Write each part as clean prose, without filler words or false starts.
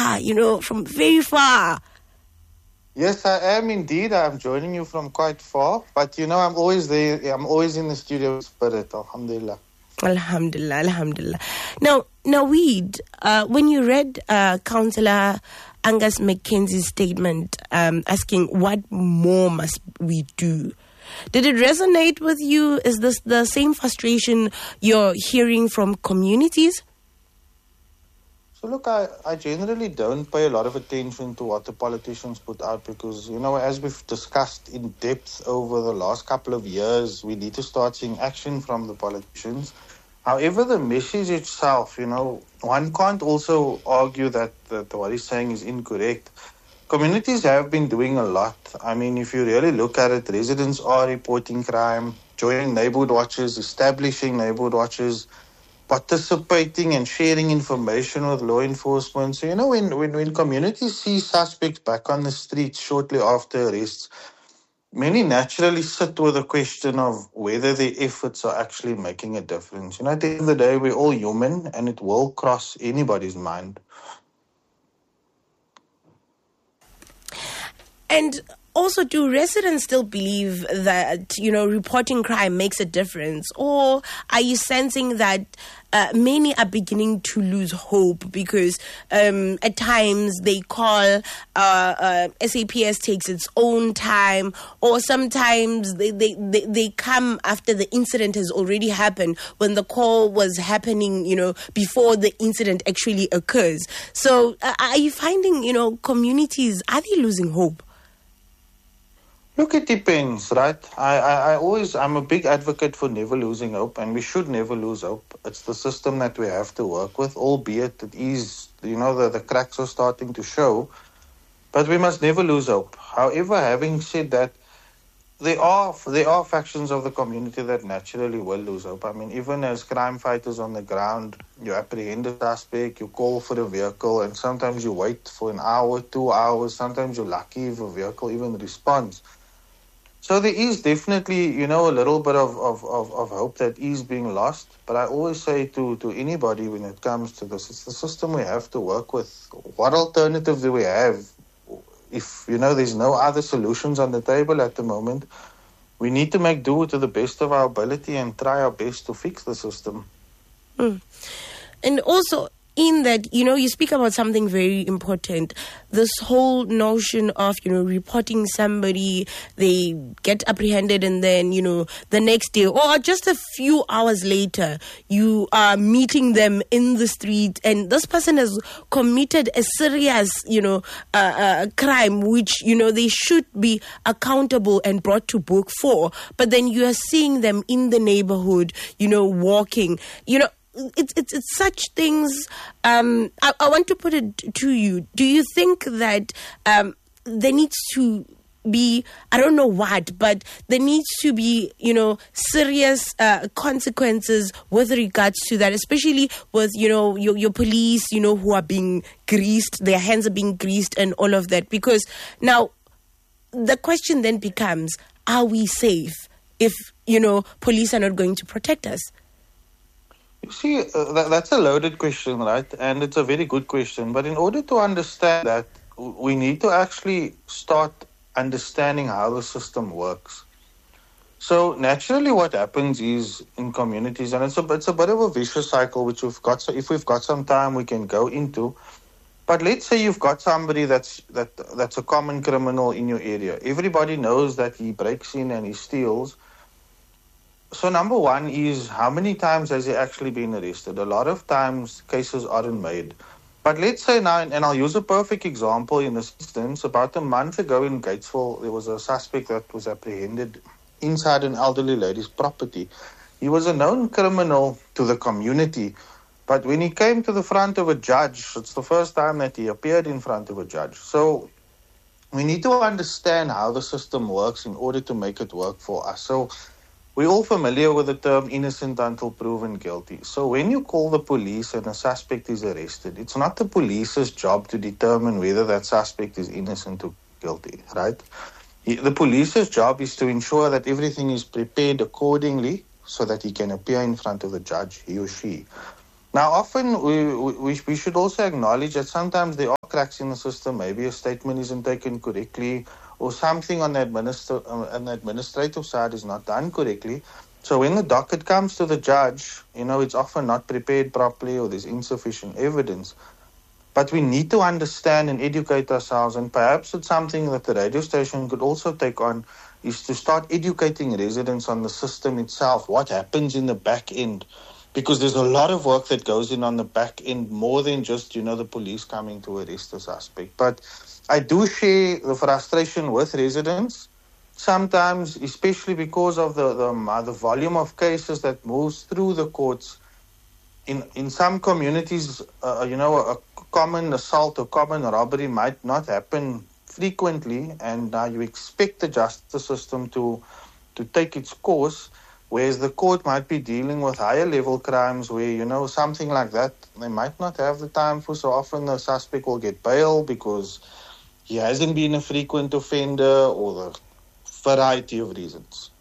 far, from very far. Yes, I am indeed. I'm joining you from quite far. But, I'm always there. I'm always in the studio with spirit. Alhamdulillah. Alhamdulillah, alhamdulillah. Now, Naweed, when you read Councillor Angus McKenzie's statement asking what more must we do, did it resonate with you? Is this the same frustration you're hearing from communities? So look, I generally don't pay a lot of attention to what the politicians put out because, as we've discussed in depth over the last couple of years, we need to start seeing action from the politicians. However, the message itself, one can't also argue that what he's saying is incorrect. Communities have been doing a lot. I mean, if you really look at it, residents are reporting crime, joining neighborhood watches, establishing neighborhood watches, participating and sharing information with law enforcement. So, when communities see suspects back on the streets shortly after arrests, many naturally sit with the question of whether their efforts are actually making a difference. At the end of the day, we're all human and it will cross anybody's mind. And also, do residents still believe that, reporting crime makes a difference? Or are you sensing that many are beginning to lose hope because at times they call, SAPS takes its own time, or sometimes they come after the incident has already happened, when the call was happening, before the incident actually occurs. So are you finding, communities, are they losing hope? Look, it depends, right? I'm a big advocate for never losing hope, and we should never lose hope. It's the system that we have to work with, albeit it is, the cracks are starting to show, but we must never lose hope. However, having said that, there are factions of the community that naturally will lose hope. I mean, even as crime fighters on the ground, you apprehend a suspect, you call for a vehicle, and sometimes you wait for an hour, 2 hours, sometimes you're lucky if a vehicle even responds. So there is definitely, a little bit of hope that is being lost. But I always say to anybody when it comes to this, it's the system we have to work with. What alternative do we have? If, there's no other solutions on the table at the moment, we need to make do to the best of our ability and try our best to fix the system. And also, in that, you speak about something very important, this whole notion of, reporting somebody, they get apprehended, and then, the next day or just a few hours later, you are meeting them in the street, and this person has committed a serious, crime, which, they should be accountable and brought to book for. But then you are seeing them in the neighborhood, walking, It's such things. I want to put it to you. Do you think that there needs to be, I don't know what, but there needs to be, serious consequences with regards to that, especially with, your police, who are being greased, their hands are being greased and all of that? Because now the question then becomes, are we safe if, police are not going to protect us? You see, that's a loaded question, right? And it's a very good question. But in order to understand that, we need to actually start understanding how the system works. So naturally what happens is in communities, and it's a bit of a vicious cycle, which we've got. So if we've got some time, we can go into. But let's say you've got somebody that's a common criminal in your area. Everybody knows that he breaks in and he steals. So number one is, how many times has he actually been arrested? A lot of times cases aren't made. But let's say now, and I'll use a perfect example in this instance, about a month ago in Gatesville, there was a suspect that was apprehended inside an elderly lady's property. He was a known criminal to the community, but when he came to the front of a judge, it's the first time that he appeared in front of a judge. So we need to understand how the system works in order to make it work for us. So we're all familiar with the term innocent until proven guilty. So when you call the police and a suspect is arrested, it's not the police's job to determine whether that suspect is innocent or guilty, right? The police's job is to ensure that everything is prepared accordingly so that he can appear in front of the judge, he or she. Now, often we should also acknowledge that sometimes there are cracks in the system. Maybe a statement isn't taken correctly, or something on the administrative side is not done correctly. So when the docket comes to the judge, it's often not prepared properly, or there's insufficient evidence. But we need to understand and educate ourselves, and perhaps it's something that the radio station could also take on, is to start educating residents on the system itself, what happens in the back end. Because there's a lot of work that goes in on the back end, more than just, the police coming to arrest the suspect. But I do share the frustration with residents, sometimes, especially because of the volume of cases that moves through the courts. In some communities, a common assault or common robbery might not happen frequently, and you expect the justice system to take its course. Whereas the court might be dealing with higher level crimes where, something like that, they might not have the time for. So often the suspect will get bail because he hasn't been a frequent offender, or the variety of reasons.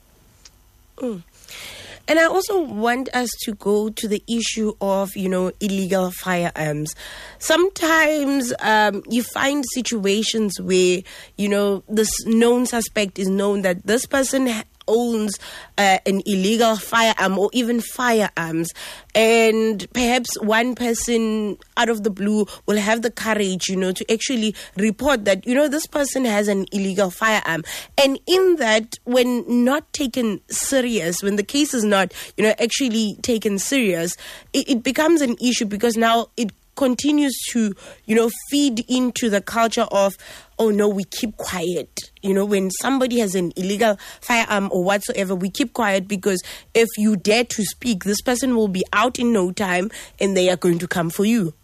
And I also want us to go to the issue of, illegal firearms. Sometimes you find situations where, this known suspect is known that this person owns an illegal firearm or even firearms, and perhaps one person out of the blue will have the courage, to actually report that, this person has an illegal firearm. And in that, when not taken serious, when the case is not, actually taken serious, it becomes an issue, because now it continues to, feed into the culture of, oh no, we keep quiet. When somebody has an illegal firearm or whatsoever, we keep quiet, because if you dare to speak, this person will be out in no time and they are going to come for you.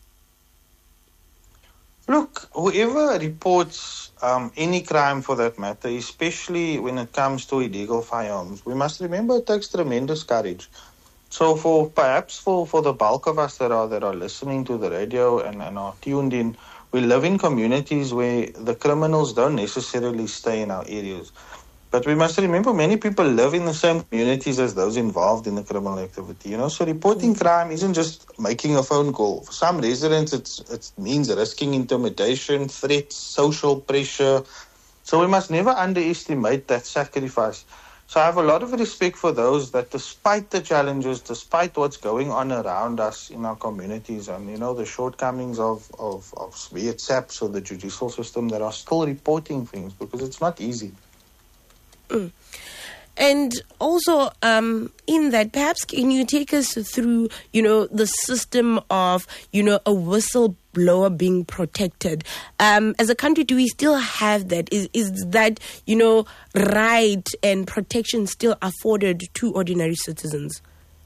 Look, whoever reports any crime for that matter, especially when it comes to illegal firearms, we must remember it takes tremendous courage. So for the bulk of us that are listening to the radio and are tuned in, we live in communities where the criminals don't necessarily stay in our areas. But we must remember many people live in the same communities as those involved in the criminal activity. So reporting crime isn't just making a phone call. For some residents, it means risking intimidation, threats, social pressure. So we must never underestimate that sacrifice. So I have a lot of respect for those that, despite the challenges, despite what's going on around us in our communities and, the shortcomings of be it SAPS or the judicial system, that are still reporting things, because it's not easy. And also, in that, perhaps can you take us through, the system of, a whistleblower being protected? As a country, do we still have that? Is that, right and protection still afforded to ordinary citizens?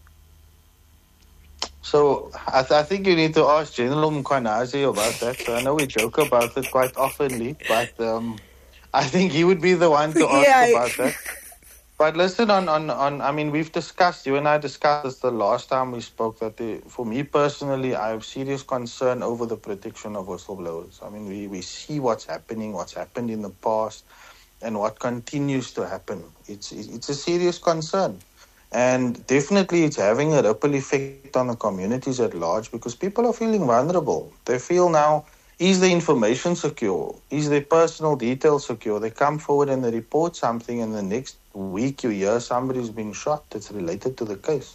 So I think you need to ask General Mkhwanazi about that. So I know we joke about it quite oftenly, but I think he would be the one to ask about that. But listen, I mean, you and I discussed this the last time we spoke, that for me personally, I have serious concern over the protection of whistleblowers. I mean, we see what's happened in the past, and what continues to happen. It's a serious concern. And definitely it's having a ripple effect on the communities at large, because people are feeling vulnerable. They feel now, is the information secure? Is their personal details secure? They come forward and they report something, and the next week you hear somebody's been shot that's related to the case.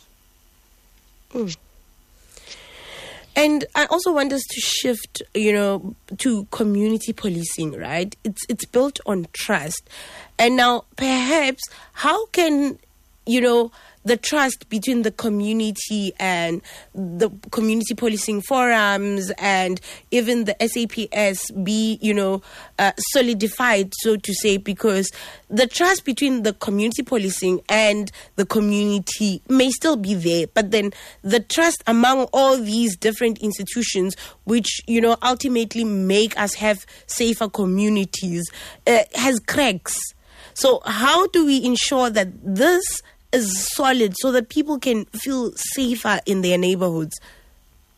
And I also want us to shift, to community policing, right? It's built on trust. And now perhaps how can, the trust between the community and the community policing forums and even the SAPS be, solidified, so to say, because the trust between the community policing and the community may still be there, but then the trust among all these different institutions, which, ultimately make us have safer communities, has cracks. So how do we ensure that this is solid so that people can feel safer in their neighborhoods?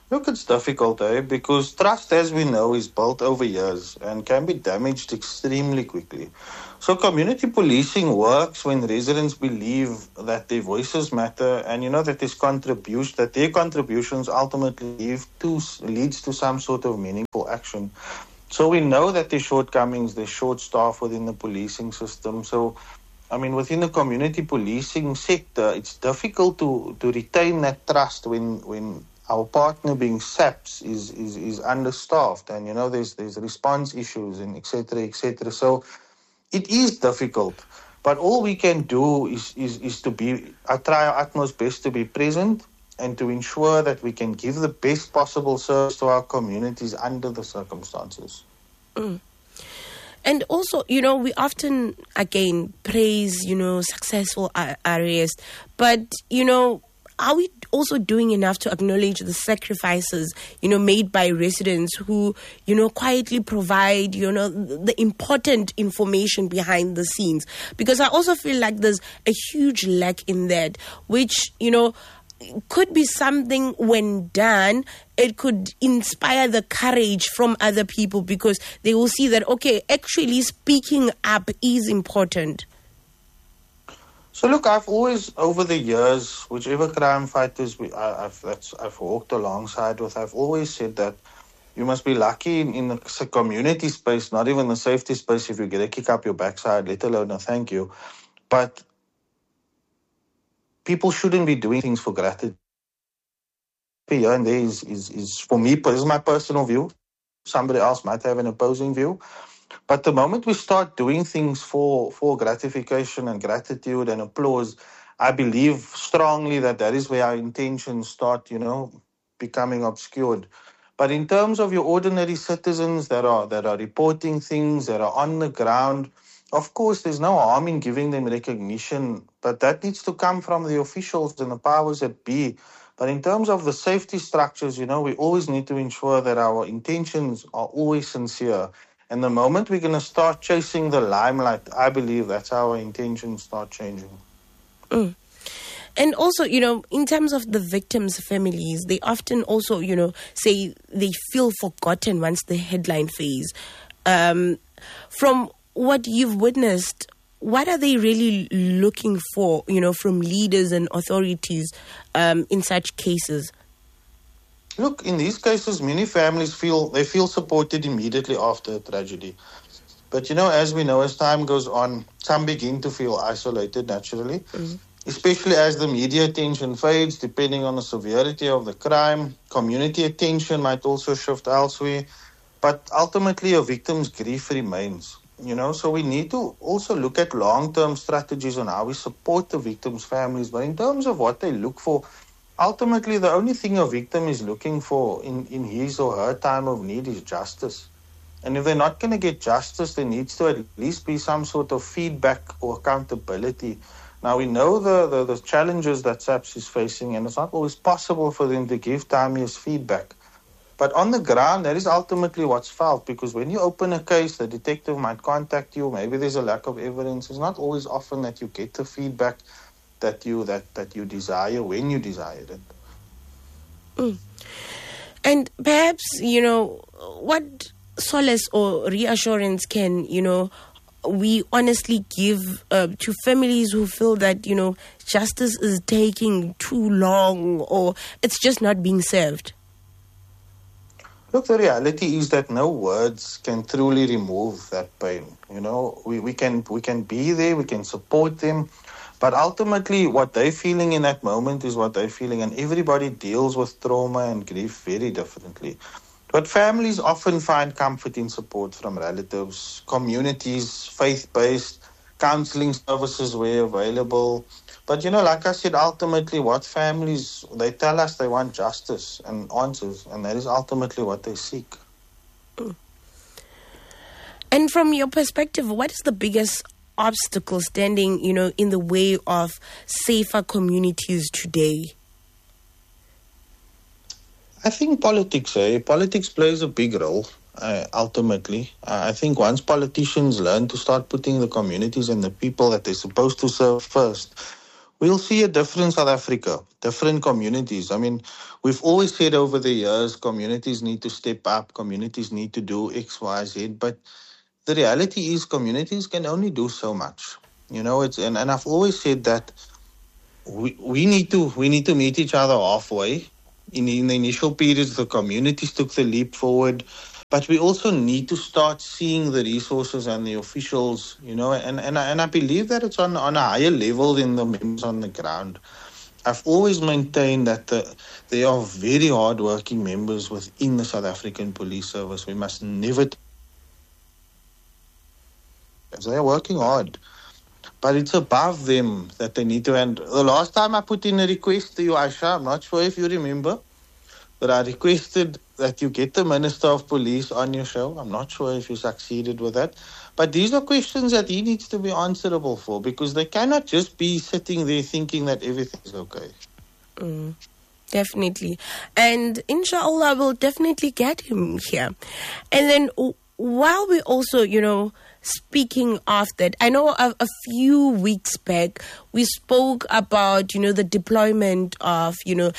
Look, it's difficult, because trust, as we know, is built over years and can be damaged extremely quickly. So community policing works when residents believe that their voices matter and, that that their contributions ultimately leads to some sort of meaningful action. So we know that there's shortcomings, there's short staff within the policing system. So, within the community policing sector, it's difficult to retain that trust when our partner, being SAPS, is understaffed, and there's response issues and etc. So it is difficult, but all we can do is to try our utmost best to be present and to ensure that we can give the best possible service to our communities under the circumstances. And also, we often, again, praise, successful arrests, but, are we also doing enough to acknowledge the sacrifices, made by residents who, quietly provide, the important information behind the scenes? Because I also feel like there's a huge lack in that, which, could be something when done, it could inspire the courage from other people because they will see that, okay, actually speaking up is important. So look, I've always, over the years, whichever crime fighters I've walked alongside with, I've always said that you must be lucky in the community space, not even the safety space, if you get a kick up your backside, let alone a thank you. But people shouldn't be doing things for gratitude. Here and there is for me, this is my personal view. Somebody else might have an opposing view. But the moment we start doing things for gratification and gratitude and applause, I believe strongly that is where our intentions start, becoming obscured. But in terms of your ordinary citizens that are reporting things, that are on the ground, of course, there's no harm in giving them recognition, but that needs to come from the officials and the powers that be. But in terms of the safety structures, we always need to ensure that our intentions are always sincere. And the moment we're going to start chasing the limelight, I believe that's how our intentions start changing. And also, in terms of the victims' families, they often also, say they feel forgotten once the headline fades. From what you've witnessed, what are they really looking for, from leaders and authorities in such cases? Look, in these cases, many families feel supported immediately after a tragedy. But, as we know, as time goes on, some begin to feel isolated naturally, especially as the media attention fades, depending on the severity of the crime. Community attention might also shift elsewhere. But ultimately, a victim's grief remains. So we need to also look at long-term strategies on how we support the victims' families. But in terms of what they look for, ultimately, the only thing a victim is looking for in his or her time of need is justice. And if they're not going to get justice, there needs to at least be some sort of feedback or accountability. Now, we know the challenges that SAPS is facing, and it's not always possible for them to give timeous feedback. But on the ground, that is ultimately what's felt, because when you open a case, the detective might contact you, maybe there's a lack of evidence. It's not always often that you get the feedback that you desire when you desire it. And perhaps, what solace or reassurance can, we honestly give to families who feel that, justice is taking too long or it's just not being served? Look, the reality is that no words can truly remove that pain. We can be there, we can support them, but ultimately what they're feeling in that moment is what they're feeling, and everybody deals with trauma and grief very differently. But families often find comfort in support from relatives, communities, faith-based, counseling services where available. But, like I said, ultimately what families, they tell us they want justice and answers, and that is ultimately what they seek. And from your perspective, what is the biggest obstacle standing, in the way of safer communities today? I think politics, Politics plays a big role, ultimately. I think once politicians learn to start putting the communities and the people that they're supposed to serve first, we'll see a different South Africa, different communities. I mean, we've always said over the years, communities need to step up, communities need to do X, Y, Z. But the reality is, communities can only do so much. And I've always said that we need to meet each other halfway. In the initial periods, the communities took the leap forward. But we also need to start seeing the resources and the officials, and I believe that it's on a higher level than the members on the ground. I've always maintained that there are very hard-working members within the South African Police Service. We must never... They are working hard. But it's above them that they need to... And the last time I put in a request to you, Aisha, I'm not sure if you remember, but I requested that you get the Minister of Police on your show. I'm not sure if you succeeded with that. But these are questions that he needs to be answerable for, because they cannot just be sitting there thinking that everything is okay. Definitely. And inshallah, we'll definitely get him here. And then while we also, speaking of that, I know a few weeks back we spoke about, the deployment of, the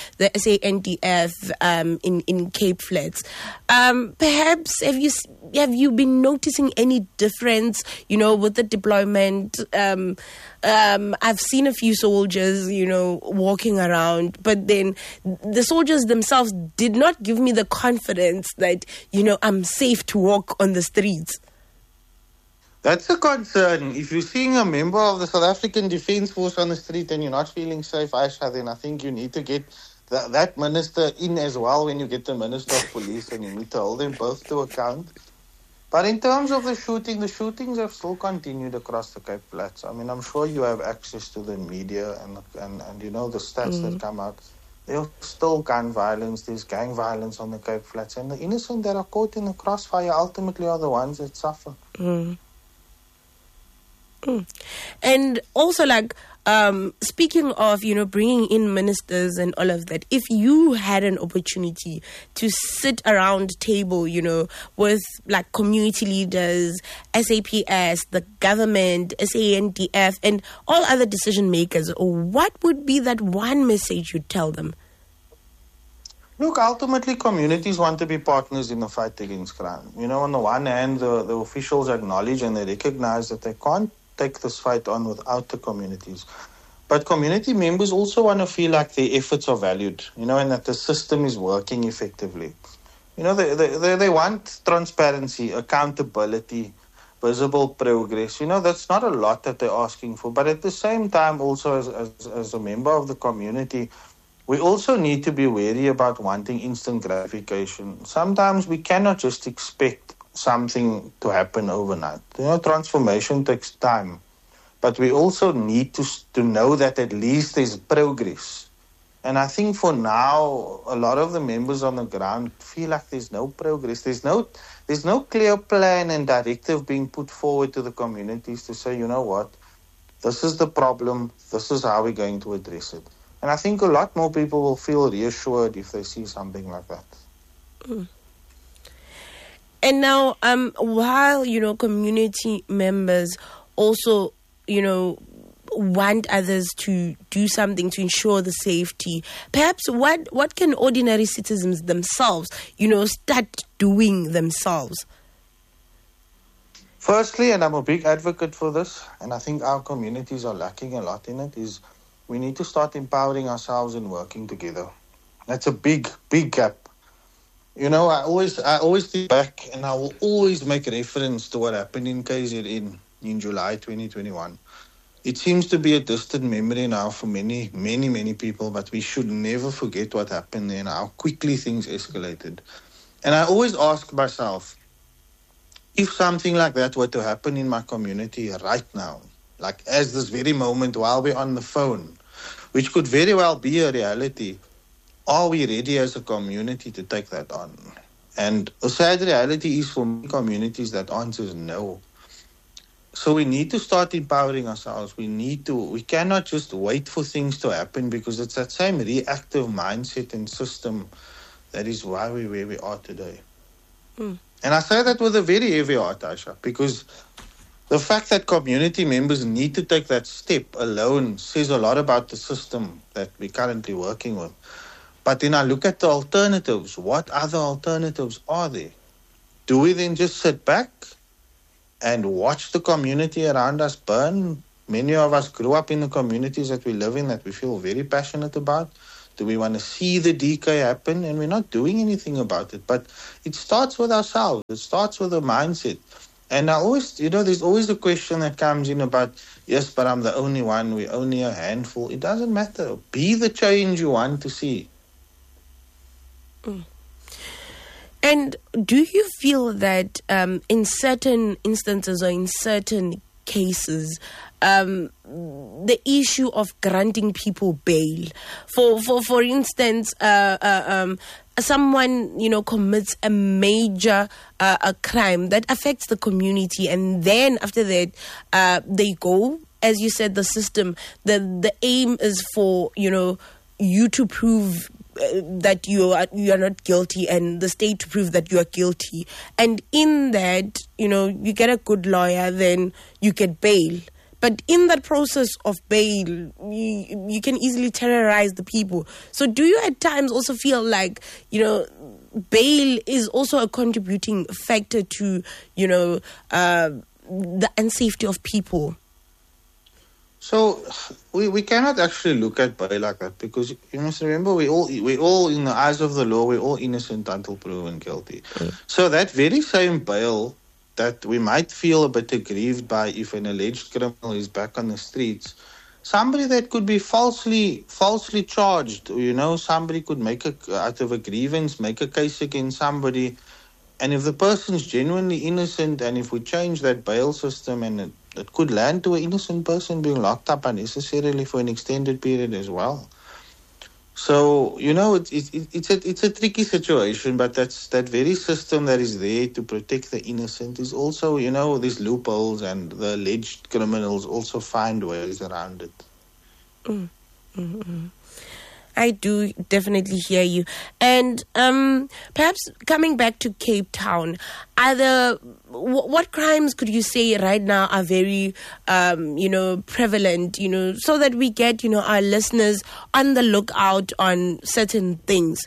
SANDF in Cape Flats. Perhaps have you been noticing any difference, with the deployment? I've seen a few soldiers, walking around, but then the soldiers themselves did not give me the confidence that, I'm safe to walk on the streets. That's a concern. If you're seeing a member of the South African Defence Force on the street and you're not feeling safe, Aisha, then I think you need to get that minister in as well when you get the Minister of Police, and you need to hold them both to account. But in terms of the shootings have still continued across the Cape Flats. I mean, I'm sure you have access to the media and the stats that come out. There's still gun violence, there's gang violence on the Cape Flats, and the innocent that are caught in the crossfire ultimately are the ones that suffer. And also, speaking of, bringing in ministers and all of that, if you had an opportunity to sit around table, with community leaders, SAPS, the government, SANDF, and all other decision makers, what would be that one message you'd tell them? Look, ultimately, communities want to be partners in the fight against crime. On the one hand, the officials acknowledge and they recognize that they can't take this fight on without the communities. But community members also want to feel like their efforts are valued, and that the system is working effectively. They want transparency, accountability, visible progress. That's not a lot that they're asking for. But at the same time, also as a member of the community, we also need to be wary about wanting instant gratification. Sometimes we cannot just expect something to happen overnight. Transformation takes time. But we also need to know that at least there's progress. And I think for now, a lot of the members on the ground feel like there's no progress. There's no clear plan and directive being put forward to the communities to say, what, this is the problem, this is how we're going to address it. And I think a lot more people will feel reassured if they see something like that. And now, while, community members also, want others to do something to ensure the safety, perhaps what can ordinary citizens themselves, start doing themselves? Firstly, and I'm a big advocate for this, and I think our communities are lacking a lot in it, is we need to start empowering ourselves and working together. That's a big, big gap. I always think back, and I will always make reference to what happened in KZN in July 2021. It seems to be a distant memory now for many, many, many people, but we should never forget what happened there and how quickly things escalated. And I always ask myself, if something like that were to happen in my community right now, like as this very moment while we're on the phone, which could very well be a reality, are we ready as a community to take that on? And a sad reality is for many communities that answer is no. So we need to start empowering ourselves. We cannot just wait for things to happen, because it's that same reactive mindset and system that is why we're where we are today. And I say that with a very heavy heart, Aisha, because The fact that community members need to take that step alone says a lot about the system that we're currently working with. But then I look at the alternatives. What other alternatives are there? Do we then just sit back and watch the community around us burn? Many of us grew up in the communities that we live in that we feel very passionate about. Do we want to see the decay happen? And we're not doing anything about it. But it starts with ourselves. It starts with a mindset. And I always, there's always a question that comes in about, yes, but I'm the only one. We're only a handful. It doesn't matter. Be the change you want to see. Mm. And do you feel that in certain instances or in certain cases, the issue of granting people bail, for instance, someone commits a major a crime that affects the community, and then after that they go, as you said, the system. The aim is for you to prove that you are not guilty, and the state to prove that you are guilty. And in that, you get a good lawyer, then you get bail. But in that process of bail, you can easily terrorize the people. So do you at times also feel like, bail is also a contributing factor to, the unsafety of people? So we cannot actually look at bail like that, because you must remember we all in the eyes of the law, we're all innocent until proven guilty. So that very same bail that we might feel a bit aggrieved by if an alleged criminal is back on the streets, somebody that could be falsely charged, somebody could make out of a grievance, make a case against somebody, and if the person's genuinely innocent, and if we change that bail system, and it could land to an innocent person being locked up unnecessarily for an extended period as well. So, it's a tricky situation, but that very system that is there to protect the innocent is also, these loopholes, and the alleged criminals also find ways around it. Mm-hmm. I do definitely hear you. And perhaps coming back to Cape Town, what crimes could you say right now are very, prevalent, so that we get, our listeners on the lookout on certain things?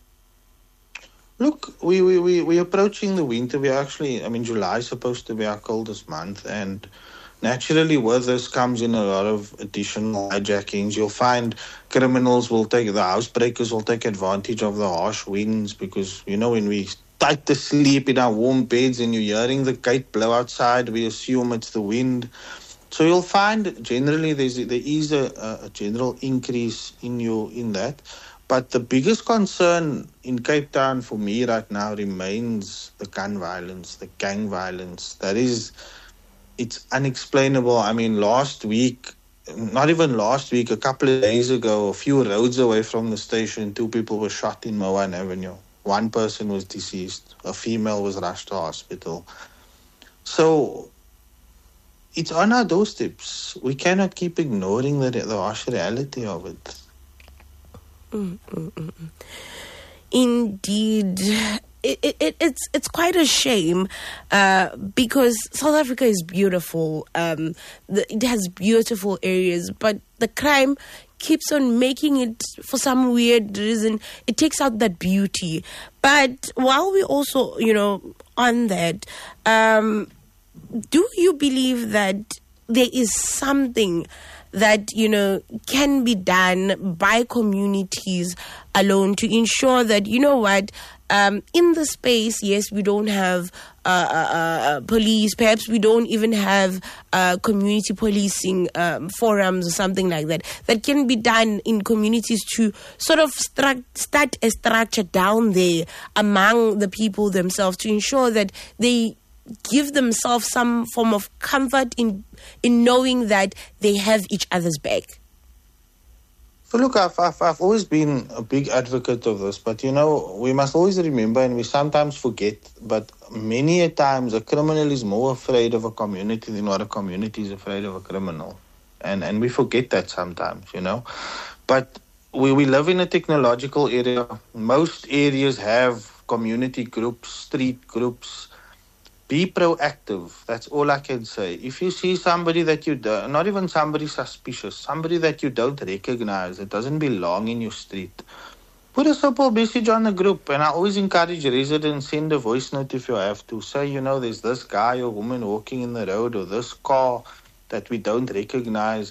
Look, we're approaching the winter. July is supposed to be our coldest month, and naturally, with this comes in a lot of additional hijackings. You'll find criminals the housebreakers will take advantage of the harsh winds, because, when we tight to sleep in our warm beds and you're hearing the gate blow outside, we assume it's the wind. So you'll find generally there is a general increase in that. But the biggest concern in Cape Town for me right now remains the gun violence, the gang violence. It's unexplainable. Last week, not even last week, a couple of days ago, a few roads away from the station, 2 people were shot in Moan Avenue. 1 person was deceased. A female was rushed to hospital. So it's on our doorsteps. We cannot keep ignoring the harsh reality of it. Indeed. It's quite a shame because South Africa is beautiful. It has beautiful areas, but the crime keeps on making it, for some weird reason, it takes out that beauty. But while we also, on that, do you believe that there is something that, can be done by communities alone to ensure that, in the space, yes, we don't have police, perhaps we don't even have community policing forums or something like that can be done in communities to sort of start a structure down there among the people themselves to ensure that they give themselves some form of comfort in knowing that they have each other's back? So look, I've always been a big advocate of this, but we must always remember, and we sometimes forget, but many a times a criminal is more afraid of a community than what a community is afraid of a criminal. And we forget that sometimes, But we live in a technological area. Most areas have community groups, street groups. be proactive. That's all I can say. If you see somebody that you don't, not even somebody suspicious, somebody that you don't recognize, that doesn't belong in your street, put a simple message on the group. And I always encourage residents, send a voice note if you have to. Say, there's this guy or woman walking in the road or this car that we don't recognize.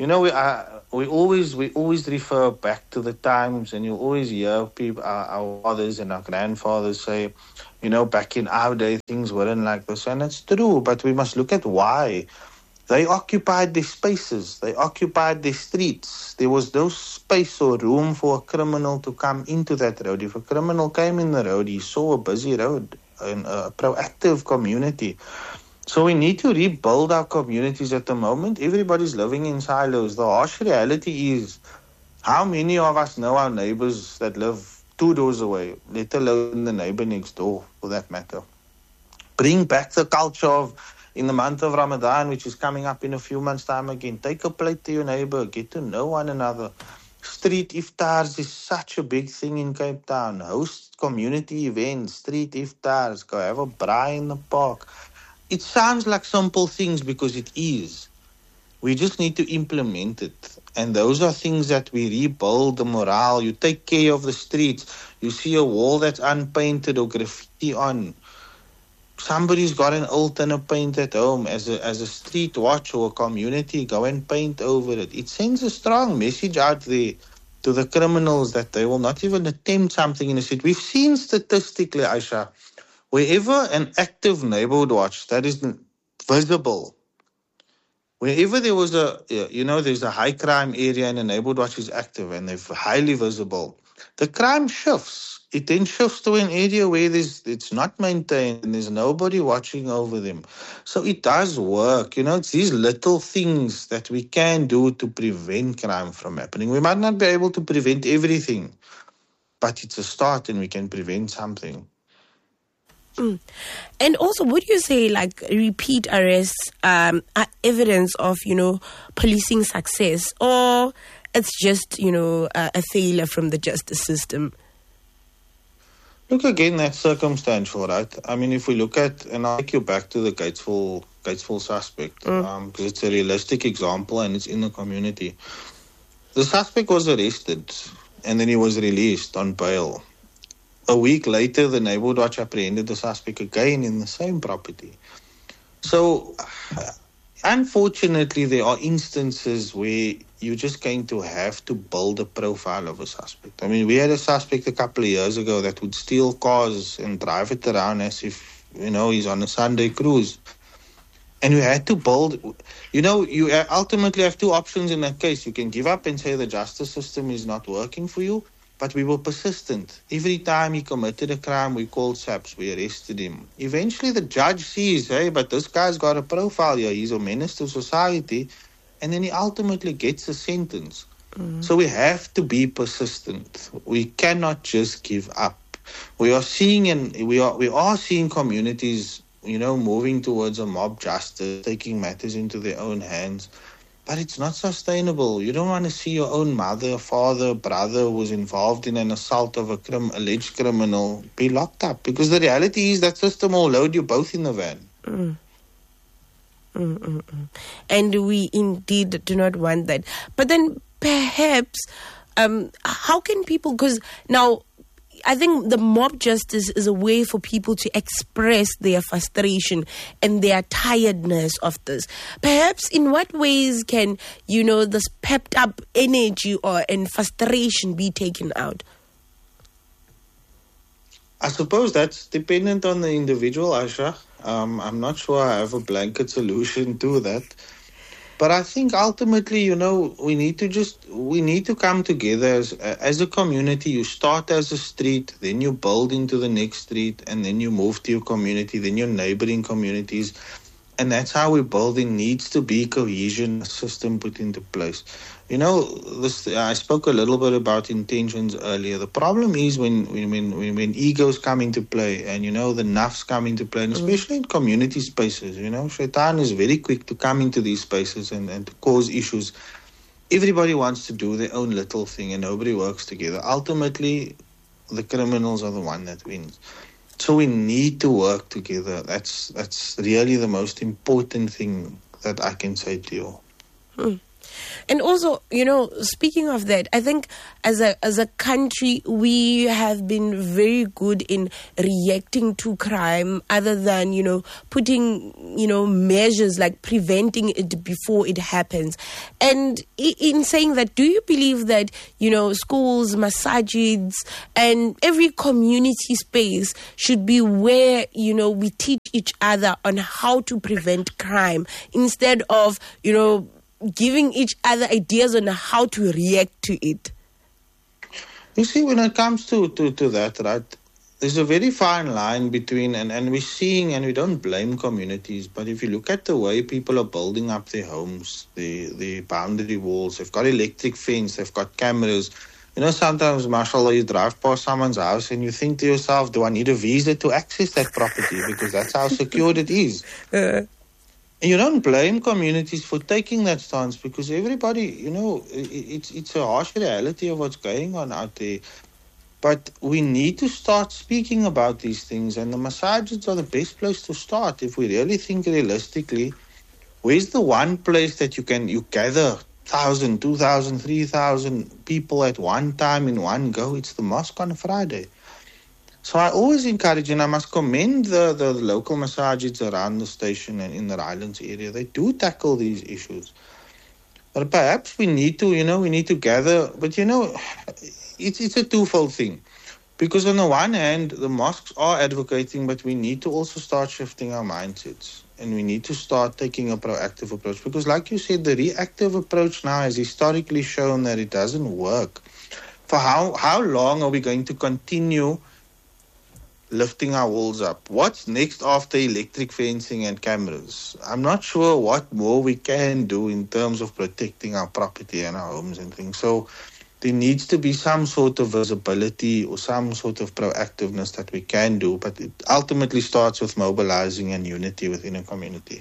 We always refer back to the times, and you always hear people, our fathers and our grandfathers say, back in our day, things weren't like this. And it's true, but we must look at why. They occupied their spaces. They occupied their streets. There was no space or room for a criminal to come into that road. If a criminal came in the road, he saw a busy road and a proactive community. So we need to rebuild our communities at the moment. Everybody's living in silos. The harsh reality is, how many of us know our neighbors that live 2 doors away, let alone the neighbor next door, for that matter? Bring back the culture of, in the month of Ramadan, which is coming up in a few months' time again, take a plate to your neighbor, get to know one another. Street iftars is such a big thing in Cape Town. Host community events, street iftars, go have a braai in the park. It sounds like simple things because it is. We just need to implement it. And those are things that we rebuild the morale. You take care of the streets. You see a wall that's unpainted or graffiti on. Somebody's got an old tin of paint at home. As a street watch or a community, go and paint over it. It sends a strong message out there to the criminals that they will not even attempt something in the street. We've seen statistically, Aisha, wherever an active neighborhood watch that is visible, wherever there was there's a high crime area and a neighborhood watch is active and they're highly visible, the crime shifts. It then shifts to an area where it's not maintained and there's nobody watching over them. So it does work. It's these little things that we can do to prevent crime from happening. We might not be able to prevent everything, but it's a start and we can prevent something. And also, would you say repeat arrests are evidence of, policing success, or it's just, a failure from the justice system? Look, again, that's circumstantial, right? I mean, if we look at, and I'll take you back to the Gatesville suspect, because it's a realistic example and it's in the community. The suspect was arrested and then he was released on bail. A week later, the neighborhood watch apprehended the suspect again in the same property. So, unfortunately, there are instances where you're just going to have to build a profile of a suspect. I mean, we had a suspect a couple of years ago that would steal cars and drive it around as if, he's on a Sunday cruise. And you had to build, you ultimately have two options in that case. You can give up and say the justice system is not working for you. But we were persistent. Every time he committed a crime, we called SAPS, we arrested him. Eventually the judge sees, hey, but this guy's got a profile here, he's a menace to society, and then he ultimately gets a sentence. So we have to be persistent. We cannot just give up. We are seeing communities, moving towards a mob justice, taking matters into their own hands. But it's not sustainable. You don't want to see your own mother, father, brother who was involved in an assault of alleged criminal be locked up. Because the reality is that system will load you both in the van. And we indeed do not want that. But then perhaps, how can people, because now I think the mob justice is a way for people to express their frustration and their tiredness of this. Perhaps in what ways can, this pepped up energy and frustration be taken out? I suppose that's dependent on the individual, Aisha. I'm not sure I have a blanket solution to that. But I think ultimately, we need to come together as a community. You start as a street, then you build into the next street, and then you move to your community, then your neighboring communities. And that's how we build. There needs to be cohesion, a system put into place. I spoke a little bit about intentions earlier. The problem is when egos come into play and, the nafs come into play, and especially in community spaces, Shaitan is very quick to come into these spaces and to cause issues. Everybody wants to do their own little thing and nobody works together. Ultimately, the criminals are the one that wins. So we need to work together. That's really the most important thing that I can say to you. And also, speaking of that, I think as a country, we have been very good in reacting to crime other than, putting, measures like preventing it before it happens. And in saying that, do you believe that, schools, masajids, and every community space should be where, we teach each other on how to prevent crime instead of, giving each other ideas on how to react to it? You see, when it comes to that, right, there's a very fine line between, and we're seeing, and we don't blame communities, but if you look at the way people are building up their homes, the boundary walls, they've got electric fence, they've got cameras. Sometimes, mashallah, you drive past someone's house and you think to yourself, do I need a visa to access that property? Because that's how secured it is. And you don't blame communities for taking that stance because everybody, it's a harsh reality of what's going on out there. But we need to start speaking about these things, and the masajids are the best place to start. If we really think realistically, where's the one place that you gather 1,000, 2,000, 3,000 people at one time in one go? It's the mosque on a Friday. So I always encourage, and I must commend the local masajids around the station and in the Highlands area. They do tackle these issues. But perhaps we need to gather. But, it's a twofold thing. Because on the one hand, the mosques are advocating, but we need to also start shifting our mindsets. And we need to start taking a proactive approach. Because like you said, the reactive approach now has historically shown that it doesn't work. For how long are we going to continue lifting our walls up? What's next after electric fencing and cameras? I'm not sure what more we can do in terms of protecting our property and our homes and things. So there needs to be some sort of visibility or some sort of proactiveness that we can do, but it ultimately starts with mobilizing and unity within a community.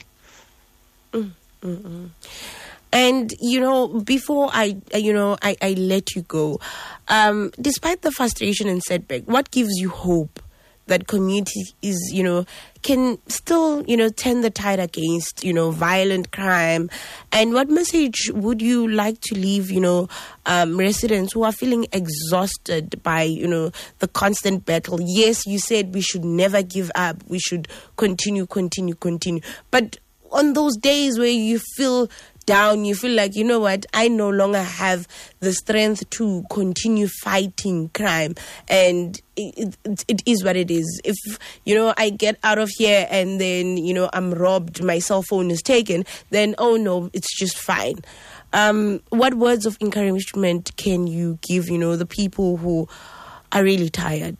Mm-hmm. And, before I let you go, despite the frustration and setback, what gives you hope that community is, can still, turn the tide against, violent crime? And what message would you like to leave, residents who are feeling exhausted by, the constant battle? Yes, you said we should never give up. We should continue. But on those days where you feel down, you feel like, I no longer have the strength to continue fighting crime, and it is what it is. If, I get out of here and then, I'm robbed, my cell phone is taken, then, oh no, it's just fine. What words of encouragement can you give, the people who are really tired?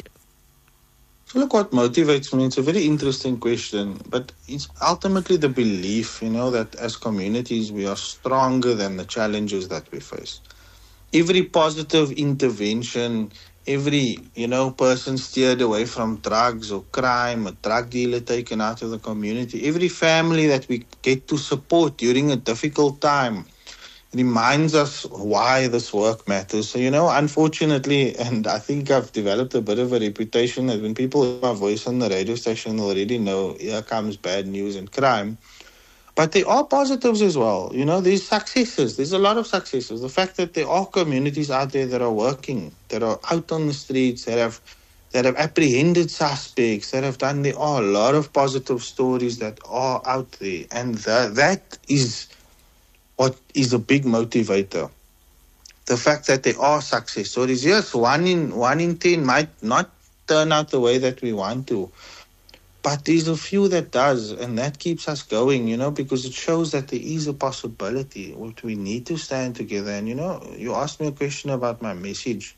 So look, what motivates me, it's a very interesting question, but it's ultimately the belief, that as communities we are stronger than the challenges that we face. Every positive intervention, every, person steered away from drugs or crime, a drug dealer taken out of the community, every family that we get to support during a difficult time reminds us why this work matters. So, unfortunately, and I think I've developed a bit of a reputation that when people hear my voice on the radio station, they already know here comes bad news and crime. But there are positives as well. There's successes. There's a lot of successes. The fact that there are communities out there that are working, that are out on the streets, that have apprehended suspects, there are a lot of positive stories that are out there. And that is what is a big motivator. The fact that there are success stories. Yes, one in 10 might not turn out the way that we want to, but there's a few that does, and that keeps us going, because it shows that there is a possibility. What we need to stand together. And you asked me a question about my message.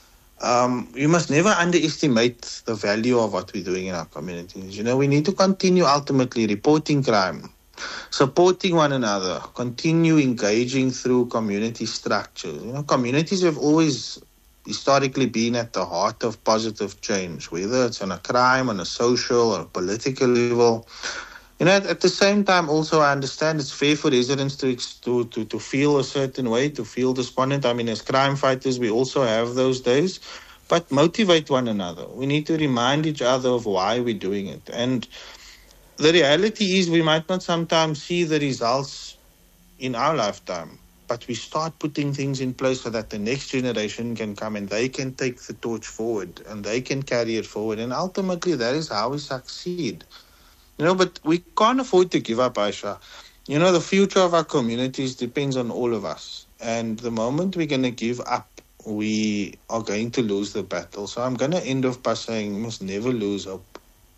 You must never underestimate the value of what we're doing in our communities. We need to continue ultimately reporting crime, supporting one another, continue engaging through community structures. Communities have always historically been at the heart of positive change, whether it's on a crime, on a social or a political level. At the same time, also I understand it's fair for residents to feel a certain way, to feel despondent. I mean, as crime fighters, we also have those days. but motivate one another. We need to remind each other of why we're doing it. And the reality is we might not sometimes see the results in our lifetime, but we start putting things in place so that the next generation can come and they can take the torch forward and they can carry it forward. And ultimately, that is how we succeed. But we can't afford to give up, Aisha. The future of our communities depends on all of us. And the moment we're going to give up, we are going to lose the battle. So I'm going to end off by saying we must never lose hope.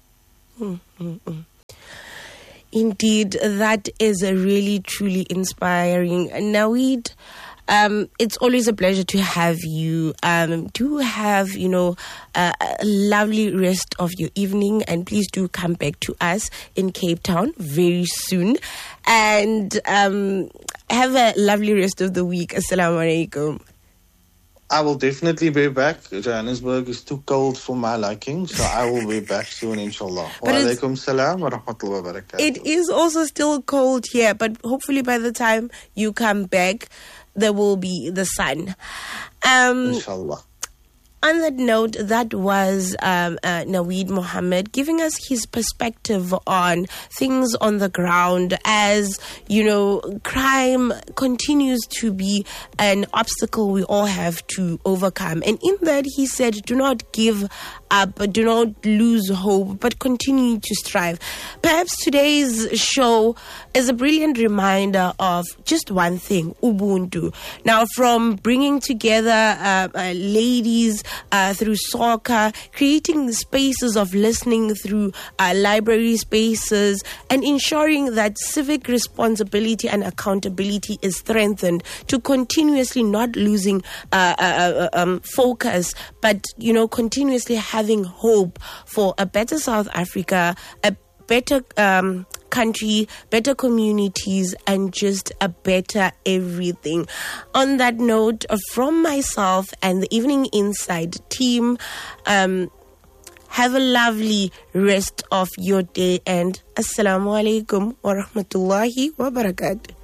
Indeed, that is a really, truly inspiring. Naweed, it's always a pleasure to have you. Do have, a lovely rest of your evening, and please do come back to us in Cape Town very soon. And have a lovely rest of the week. Assalamu alaikum. I will definitely be back. Johannesburg is too cold for my liking, so I will be back soon, inshallah. Wa alaikum salam wa rahmatullahi wa barakatuh. It is also still cold here, but hopefully by the time you come back, there will be the sun. Inshallah. On that note, that was Naweed Mohammed giving us his perspective on things on the ground as, crime continues to be an obstacle we all have to overcome. And in that, he said, do not give up, do not lose hope, but continue to strive. Perhaps today's show is a brilliant reminder of just one thing, Ubuntu. Now, from bringing together ladies through soccer, creating spaces of listening through library spaces, and ensuring that civic responsibility and accountability is strengthened to continuously not losing focus, but, continuously having hope for a better South Africa, a better country, better communities, and just a better everything. On that note, from myself and the Evening Inside team, have a lovely rest of your day, and Assalamu alaikum wa rahmatullahi wa barakatuh.